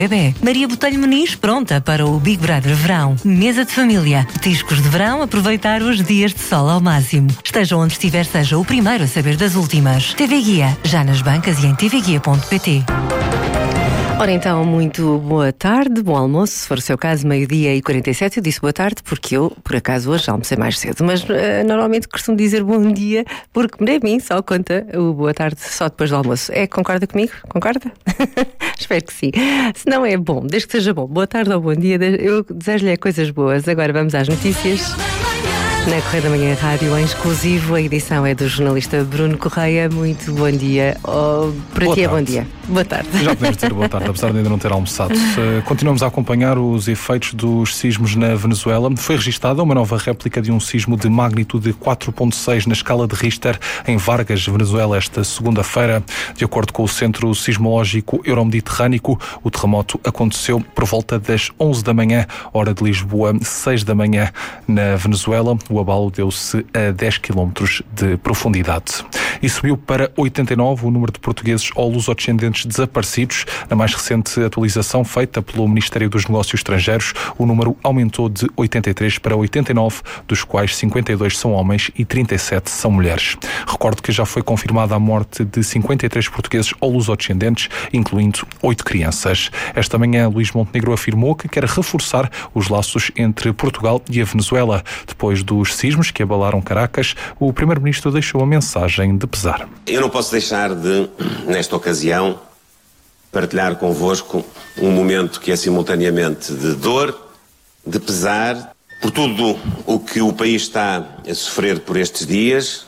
bebê. Maria Botelho Muniz, pronta para o Big Brother Verão. Mesa de família. Petiscos de verão, aproveitar os dias de sol ao máximo. Esteja onde estiver, seja o primeiro a saber das últimas. TV Guia, já nas bancas e em tvguia.pt. Ora então, muito boa tarde, bom almoço, se for o seu caso, 12:47. Eu disse boa tarde porque eu, por acaso, hoje almocei mais cedo, mas normalmente costumo dizer bom dia, porque para mim só conta o boa tarde só depois do almoço. Concorda comigo? Concorda? Espero que sim. Se não é bom, desde que seja bom, boa tarde ou bom dia, eu desejo-lhe coisas boas. Agora vamos às notícias. Na Correio da Manhã Rádio, em exclusivo, a edição é do jornalista Bruno Correia. Muito bom dia. Para ti é bom dia. Boa tarde. Já podemos dizer boa tarde, apesar de ainda não ter almoçado. Continuamos a acompanhar os efeitos dos sismos na Venezuela. Foi registada uma nova réplica de um sismo de magnitude 4.6 na escala de Richter em Vargas, Venezuela, esta segunda-feira. De acordo com o Centro Sismológico Euromediterrâneo, o terremoto aconteceu por volta das 11 da manhã, hora de Lisboa, 6 da manhã na Venezuela. O abalo deu-se a 10 km de profundidade. E subiu para 89 o número de portugueses ou lusodescendentes desaparecidos. Na mais recente atualização feita pelo Ministério dos Negócios Estrangeiros, o número aumentou de 83 para 89, dos quais 52 são homens e 37 são mulheres. Recordo que já foi confirmada a morte de 53 portugueses ou lusodescendentes, incluindo 8 crianças. Esta manhã, Luís Montenegro afirmou que quer reforçar os laços entre Portugal e a Venezuela. Depois dos sismos que abalaram Caracas, o Primeiro-Ministro deixou uma mensagem de pesar. Eu não posso deixar de, nesta ocasião, partilhar convosco um momento que é simultaneamente de dor, de pesar, por tudo o que o país está a sofrer por estes dias,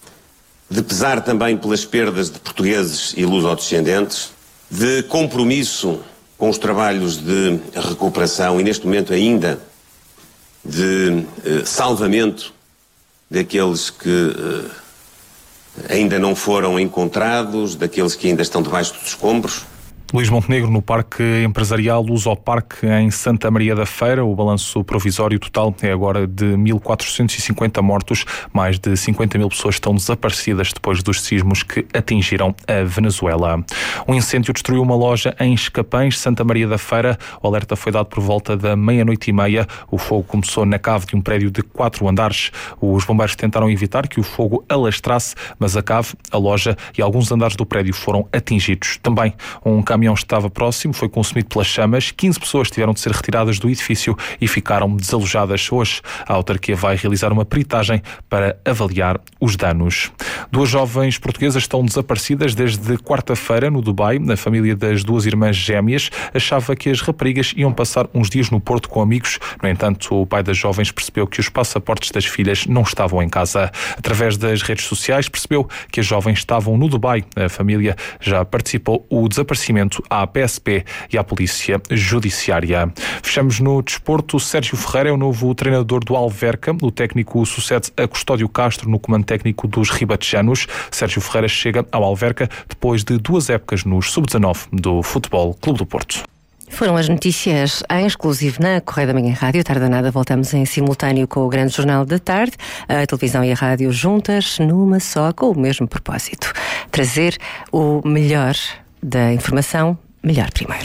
de pesar também pelas perdas de portugueses e lusodescendentes, de compromisso com os trabalhos de recuperação e, neste momento ainda, de salvamento daqueles que ainda não foram encontrados, daqueles que ainda estão debaixo dos escombros. Luís Montenegro, no Parque Empresarial Lusoparque, em Santa Maria da Feira. O balanço provisório total é agora de 1.450 mortos. Mais de 50 mil pessoas estão desaparecidas depois dos sismos que atingiram a Venezuela. Um incêndio destruiu uma loja em Escapães, Santa Maria da Feira. O alerta foi dado por volta da 00:30. O fogo começou na cave de um prédio de 4 andares. Os bombeiros tentaram evitar que o fogo alastrasse, mas a cave, a loja e alguns andares do prédio foram atingidos. Também um caminhão estava próximo, foi consumido pelas chamas. 15 pessoas tiveram de ser retiradas do edifício e ficaram desalojadas. Hoje, a autarquia vai realizar uma peritagem para avaliar os danos. 2 jovens portuguesas estão desaparecidas desde quarta-feira no Dubai. A família das 2 irmãs gêmeas achava que as raparigas iam passar uns dias no Porto com amigos. No entanto, o pai das jovens percebeu que os passaportes das filhas não estavam em casa. Através das redes sociais, percebeu que as jovens estavam no Dubai. A família já participou o desaparecimento à PSP e à Polícia Judiciária. Fechamos no desporto. Sérgio Ferreira é o novo treinador do Alverca. O técnico sucede a Custódio Castro no comando técnico dos ribatejanos. Sérgio Ferreira chega ao Alverca depois de 2 épocas nos sub-19 do Futebol Clube do Porto. Foram as notícias em exclusivo na Correio da Manhã Rádio. Tarde nada, voltamos em simultâneo com o Grande Jornal da Tarde. A televisão e a rádio juntas numa só, com o mesmo propósito: trazer o melhor da informação, melhor primeiro.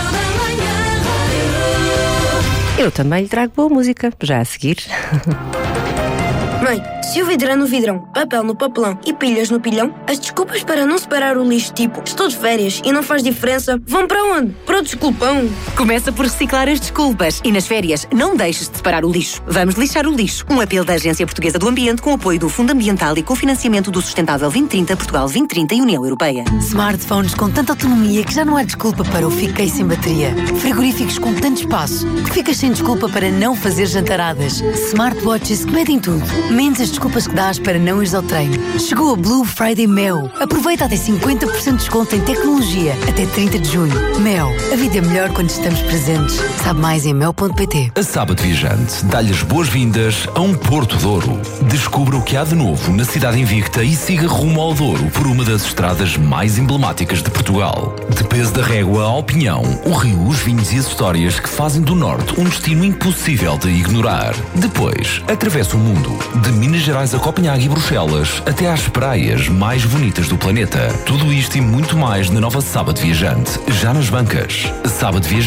Eu também lhe trago boa música, já a seguir. Mãe, se o vidro é no vidrão, papel no papelão e pilhas no pilhão, as desculpas para não separar o lixo, tipo estou de férias e não faz diferença, vão para onde? Para o desculpão. Começa por reciclar as desculpas e nas férias não deixes de separar o lixo. Vamos lixar o lixo. Um apelo da Agência Portuguesa do Ambiente com apoio do Fundo Ambiental e com financiamento do Sustentável 2030, Portugal 2030 e União Europeia. Smartphones com tanta autonomia que já não há desculpa para o fiquei sem bateria. Frigoríficos com tanto espaço que ficas sem desculpa para não fazer jantaradas. Smartwatches que medem tudo. Menos as desculpas que dás para não ires ao treino. Chegou a Blue Friday Mel. Aproveita até 50% de desconto em tecnologia até 30 de junho. Mel. A vida é melhor quando estamos presentes. Sabe mais em mel.pt. A Sábado Viajante dá-lhe as boas-vindas a um Porto Douro. Descubra o que há de novo na cidade invicta e siga rumo ao Douro por uma das estradas mais emblemáticas de Portugal. De Peso da Régua ao Pinhão, o rio, os vinhos e as histórias que fazem do Norte um destino impossível de ignorar. Depois, atravessa o mundo. De Minas viajarás a Copenhague e Bruxelas, até às praias mais bonitas do planeta. Tudo isto e muito mais na nova Sábado Viajante, já nas bancas. Sábado Viajante.